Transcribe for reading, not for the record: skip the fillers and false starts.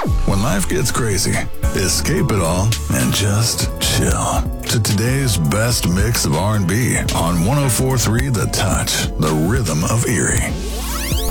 When life gets crazy, escape it all and just chill to today's best mix of R&B on 104.3 The Touch, the rhythm of Erie.